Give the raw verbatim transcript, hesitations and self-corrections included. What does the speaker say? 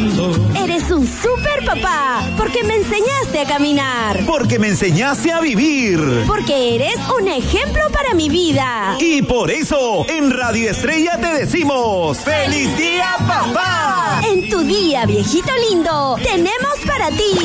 lindo. Eres un super papá, porque me enseñaste a caminar. Porque me enseñaste a vivir. Porque eres un ejemplo para mi vida. Y por eso, en Radio Estrella te decimos ¡Feliz Día, Papá! En tu día, viejito lindo, tenemos para ti